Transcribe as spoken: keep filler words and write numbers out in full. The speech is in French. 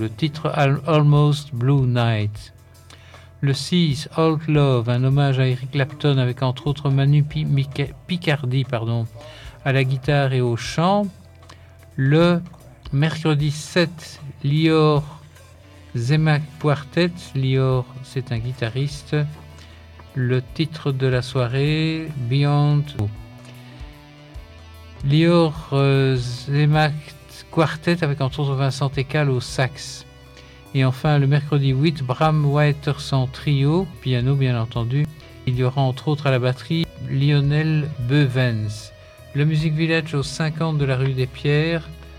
Le titre Al- Almost Blue Night. Le six, Old Love, un hommage à Eric Clapton avec entre autres Manu Pi- Mica- Picardy pardon, à la guitare et au chant. Le mercredi sept, Lior Zemak Quartet. Lior, c'est un guitariste. Le titre de la soirée, Beyond. Lior euh, Zemak Quartet avec entre autres Vincent Tecal au sax. Et enfin, le mercredi huit, Bram Waterson Trio, piano bien entendu. Il y aura entre autres à la batterie Lionel Beuvens. Le Music Village au cinquante de la rue des Pierres.